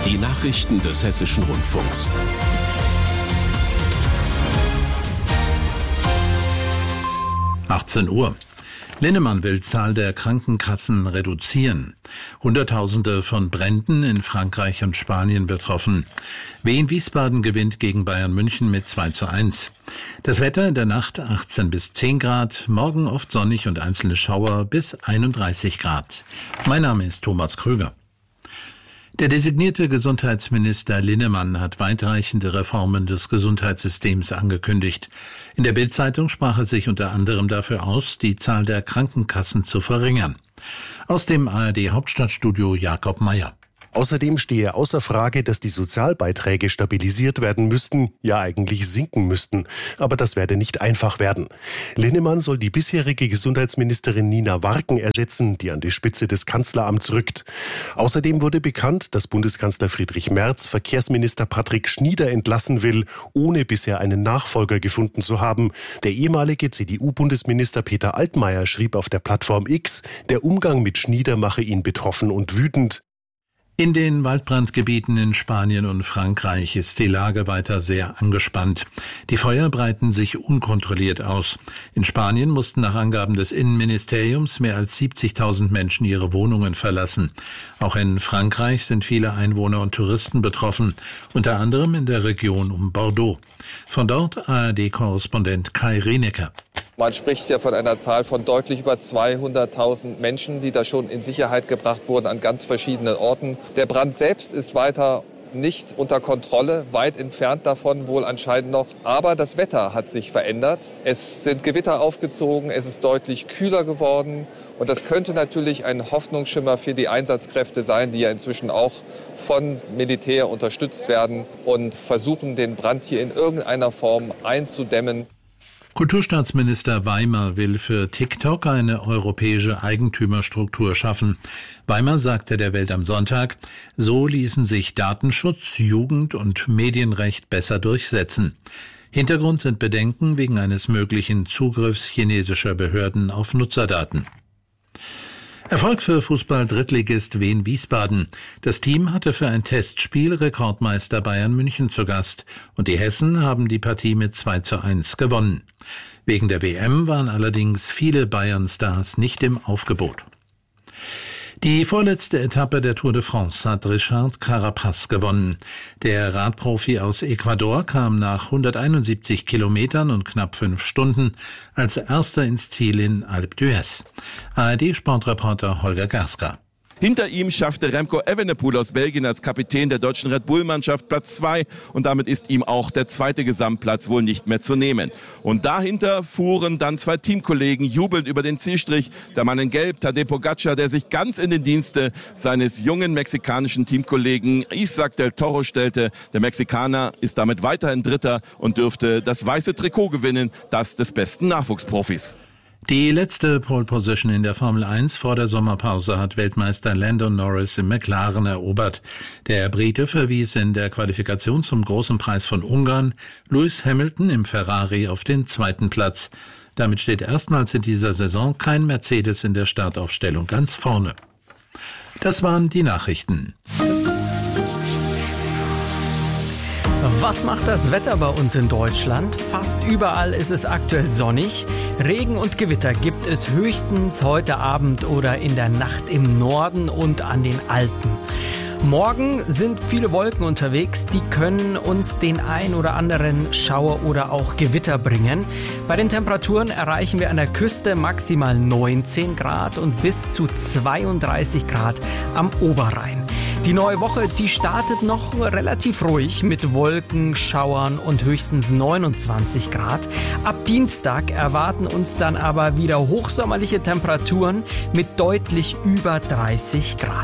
Die Nachrichten des Hessischen Rundfunks. Uhr. Linnemann will Zahl der Krankenkassen reduzieren. Hunderttausende von Bränden in Frankreich und Spanien betroffen. Wien Wiesbaden gewinnt gegen Bayern München mit 2:1. Das Wetter in der Nacht 18 bis 10 Grad, morgen oft sonnig und einzelne Schauer bis 31 Grad. Mein Name ist Thomas Krüger. Der designierte Gesundheitsminister Linnemann hat weitreichende Reformen des Gesundheitssystems angekündigt. In der Bild-Zeitung sprach er sich unter anderem dafür aus, die Zahl der Krankenkassen zu verringern. Aus dem ARD-Hauptstadtstudio Jakob Mayer. Außerdem stehe außer Frage, dass die Sozialbeiträge stabilisiert werden müssten, ja eigentlich sinken müssten. Aber das werde nicht einfach werden. Linnemann soll die bisherige Gesundheitsministerin Nina Warken ersetzen, die an die Spitze des Kanzleramts rückt. Außerdem wurde bekannt, dass Bundeskanzler Friedrich Merz Verkehrsminister Patrick Schnieder entlassen will, ohne bisher einen Nachfolger gefunden zu haben. Der ehemalige CDU-Bundesminister Peter Altmaier schrieb auf der Plattform X, der Umgang mit Schnieder mache ihn betroffen und wütend. In den Waldbrandgebieten in Spanien und Frankreich ist die Lage weiter sehr angespannt. Die Feuer breiten sich unkontrolliert aus. In Spanien mussten nach Angaben des Innenministeriums mehr als 70.000 Menschen ihre Wohnungen verlassen. Auch in Frankreich sind viele Einwohner und Touristen betroffen, unter anderem in der Region um Bordeaux. Von dort ARD-Korrespondent Kai Rienecker. Man spricht ja von einer Zahl von deutlich über 200.000 Menschen, die da schon in Sicherheit gebracht wurden an ganz verschiedenen Orten. Der Brand selbst ist weiter nicht unter Kontrolle, weit entfernt davon wohl anscheinend noch. Aber das Wetter hat sich verändert. Es sind Gewitter aufgezogen, es ist deutlich kühler geworden. Und das könnte natürlich ein Hoffnungsschimmer für die Einsatzkräfte sein, die ja inzwischen auch von Militär unterstützt werden und versuchen, den Brand hier in irgendeiner Form einzudämmen. Kulturstaatsminister Weimer will für TikTok eine europäische Eigentümerstruktur schaffen. Weimer sagte der Welt am Sonntag, so ließen sich Datenschutz, Jugend- und Medienrecht besser durchsetzen. Hintergrund sind Bedenken wegen eines möglichen Zugriffs chinesischer Behörden auf Nutzerdaten. Erfolg für Fußball-Drittligist Wien Wiesbaden. Das Team hatte für ein Testspiel Rekordmeister Bayern München zu Gast und die Hessen haben die Partie mit 2:1 gewonnen. Wegen der WM waren allerdings viele Bayern-Stars nicht im Aufgebot. Die vorletzte Etappe der Tour de France hat Richard Carapaz gewonnen. Der Radprofi aus Ecuador kam nach 171 Kilometern und knapp 5 Stunden als erster ins Ziel in Alpe d'Huez. ARD-Sportreporter Holger Gaska. Hinter ihm schaffte Remco Evenepoel aus Belgien als Kapitän der deutschen Red Bull-Mannschaft Platz 2 und damit ist ihm auch der zweite Gesamtplatz wohl nicht mehr zu nehmen. Und dahinter fuhren dann zwei Teamkollegen jubelnd über den Zielstrich. Der Mann in Gelb, Tadej Pogacar, der sich ganz in den Dienste seines jungen mexikanischen Teamkollegen Isaac del Toro stellte. Der Mexikaner ist damit weiterhin Dritter und dürfte das weiße Trikot gewinnen, das des besten Nachwuchsprofis. Die letzte Pole Position in der Formel 1 vor der Sommerpause hat Weltmeister Lando Norris im McLaren erobert. Der Brite verwies in der Qualifikation zum Großen Preis von Ungarn Lewis Hamilton im Ferrari auf den zweiten Platz. Damit steht erstmals in dieser Saison kein Mercedes in der Startaufstellung ganz vorne. Das waren die Nachrichten. Was macht das Wetter bei uns in Deutschland? Fast überall ist es aktuell sonnig. Regen und Gewitter gibt es höchstens heute Abend oder in der Nacht im Norden und an den Alpen. Morgen sind viele Wolken unterwegs, die können uns den ein oder anderen Schauer oder auch Gewitter bringen. Bei den Temperaturen erreichen wir an der Küste maximal 19 Grad und bis zu 32 Grad am Oberrhein. Die neue Woche, die startet noch relativ ruhig mit Wolken, Schauern und höchstens 29 Grad. Ab Dienstag erwarten uns dann aber wieder hochsommerliche Temperaturen mit deutlich über 30 Grad.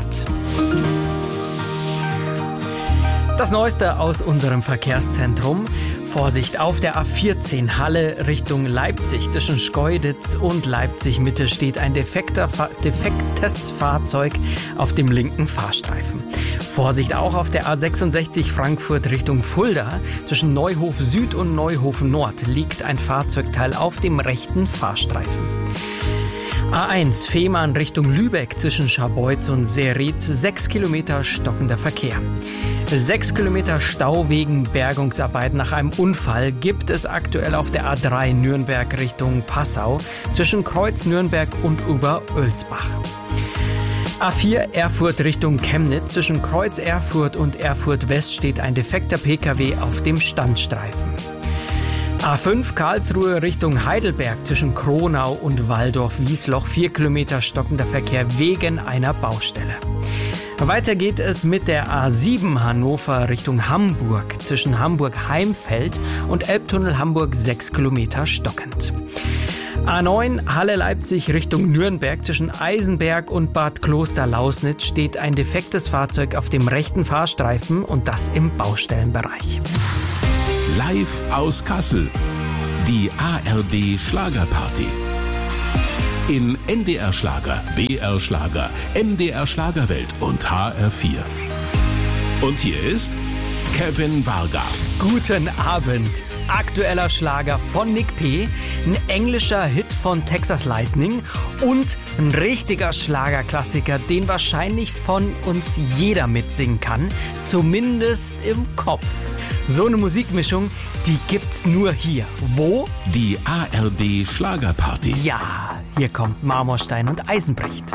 Das Neueste aus unserem Verkehrszentrum. Vorsicht, auf der A14 Halle Richtung Leipzig zwischen Schkeuditz und Leipzig-Mitte steht ein defektes Fahrzeug auf dem linken Fahrstreifen. Vorsicht auch auf der A66 Frankfurt Richtung Fulda zwischen Neuhof Süd und Neuhof Nord liegt ein Fahrzeugteil auf dem rechten Fahrstreifen. A1 Fehmarn Richtung Lübeck zwischen Scharbeutz und Seritz, 6 Kilometer stockender Verkehr. 6 Kilometer Stau wegen Bergungsarbeit nach einem Unfall gibt es aktuell auf der A3 Nürnberg Richtung Passau zwischen Kreuz Nürnberg und Oberölsbach. A4 Erfurt Richtung Chemnitz zwischen Kreuz Erfurt und Erfurt West steht ein defekter Pkw auf dem Standstreifen. A5 Karlsruhe Richtung Heidelberg zwischen Kronau und Walldorf-Wiesloch, 4 Kilometer stockender Verkehr wegen einer Baustelle. Weiter geht es mit der A7 Hannover Richtung Hamburg zwischen Hamburg-Heimfeld und Elbtunnel Hamburg, 6 Kilometer stockend. A9 Halle-Leipzig Richtung Nürnberg zwischen Eisenberg und Bad Kloster-Lausnitz steht ein defektes Fahrzeug auf dem rechten Fahrstreifen und das im Baustellenbereich. Live aus Kassel. Die ARD Schlagerparty. In NDR Schlager, BR Schlager, MDR Schlagerwelt und HR4. Und hier ist Kevin Varga. Guten Abend. Aktueller Schlager von Nick P., ein englischer Hit von Texas Lightning und ein richtiger Schlagerklassiker, den wahrscheinlich von uns jeder mitsingen kann, zumindest im Kopf. So eine Musikmischung, die gibt's nur hier. Wo? Die ARD Schlagerparty. Ja, hier kommt Marmorstein und Eisenbricht.